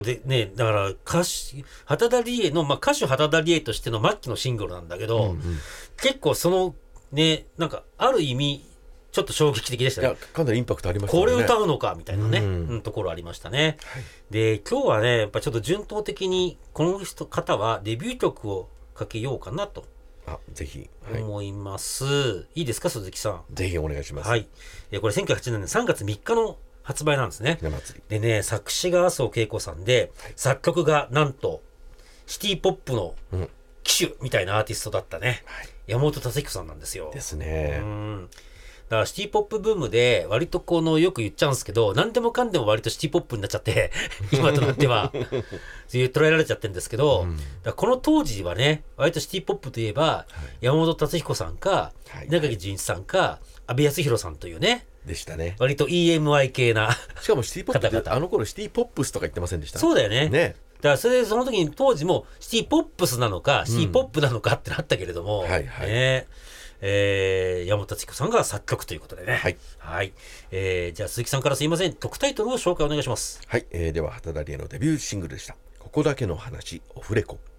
でね、だから畑田理恵の、歌手畑田理恵としての末期のシングルなんだけど、結構そのね、なんかある意味ちょっと衝撃的でしたね。 いや、かなりインパクトありましたね。 これ歌うのかみたいなね、ところありましたね。で、今日はね、やっぱちょっと順当的にこの方はデビュー曲をかけようかなとぜひ、 思います。いいですか、鈴木さん。 ぜひお願いします。 はい。これ1980年3月3日の発売なんですね。 ひな祭りでね、作詞が麻生恵子さんで、作曲がなんとシティポップの騎手みたいなアーティストだったね、山本達彦さんなんですよ。 ですね。 だからシティポップブームで割とよく言っちゃうんですけど、何でもかんでも割とシティポップになっちゃって今となっては捉えられちゃってるんですけど、だからこの当時はね、割とシティポップといえば、山本達彦さんか、稲垣潤一さんか、阿部康弘さんというね、 でしたね。 割と EMI 系なしかもシティポップって方々。 あの頃シティポップスとか言ってませんでした？ そうだよね。 ね。 だからその時に当時もシティポップスなのか、シティポップなのかってなったけれども、山本達彦さんが作曲ということでね。じゃあ鈴木さんからすいません、曲タイトルを紹介お願いします。 では畑田理恵のデビューシングルでした。ここだけの話、オフレコ。